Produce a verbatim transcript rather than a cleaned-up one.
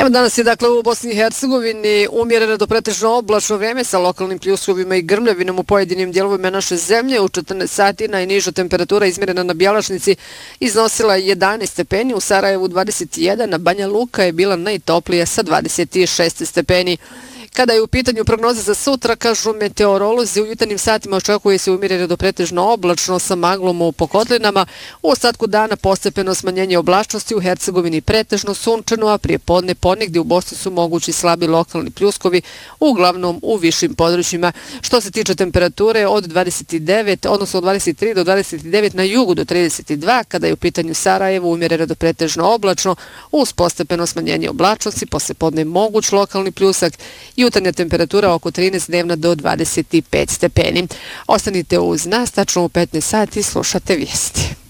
Evo danas je dakle u Bosni i Hercegovini umjereno do pretežno oblačno vreme sa lokalnim pljuskovima i grmljavinom u pojedinim dijelovima naše zemlje. U četrnaest sati najniža temperatura izmjerena na Bjelašnici iznosila jedanaest stepeni, u Sarajevu dvadeset jedan, a Banja Luka je bila najtoplija sa dvadeset šest stepeni. Kada je u pitanju prognoza za sutra, kažu meteorolozi, u jutarnjim satima očekuje se umjereno do pretežno oblačno sa maglom u pokotlinama. U ostatku dana postepeno smanjenje oblačnosti, u Hercegovini pretežno sunčano, a prije podne ponegdje u Bosni su mogući slabi lokalni pljuskovi, uglavnom u višim područjima. Što se tiče temperature, od dvadeset devet, odnosno od dvadeset tri do dvadeset devet, na jugu do trideset dva, kada je u pitanju Sarajevo umjereno do pretežno oblačno, uz postepeno smanjenje oblačnosti, posle podne moguć lokalni pljusak, jutarnja temperatura oko trinaest, dnevna do dvadeset pet stepeni. Ostanite uz nas, tačno u petnaest sati slušate vijesti.